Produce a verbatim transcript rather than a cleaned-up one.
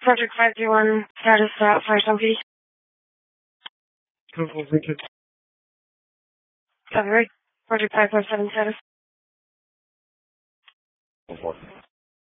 Project five two one, status uh, Firestone P D. Control Richard. Copy, right. Project five four seven status. Report.